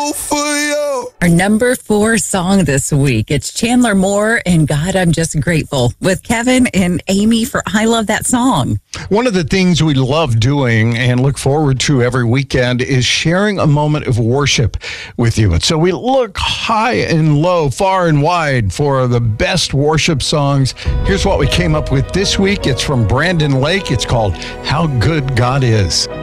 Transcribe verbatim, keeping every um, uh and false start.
For you. Our number four song this week. It's Chandler Moore and God, I'm Just Grateful with Kevin and Amy for I Love That Song. One of the things we love doing and look forward to every weekend is sharing a moment of worship with you. And so we look high and low, far and wide for the best worship songs. Here's what we came up with this week. It's from Brandon Lake. It's called How Good God Is.